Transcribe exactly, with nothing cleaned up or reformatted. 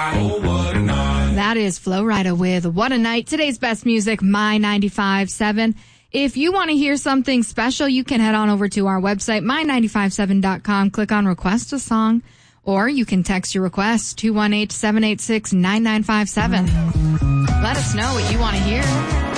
Oh, what a night. That is Flo Rida with What a Night. Today's best music, My ninety-five point seven. If you want to hear something special, you can head on over to our website, my nine five seven dot com. Click on Request a Song, or you can text your request, two one eight, seven eight six, nine nine five seven. Let us know what you want to hear.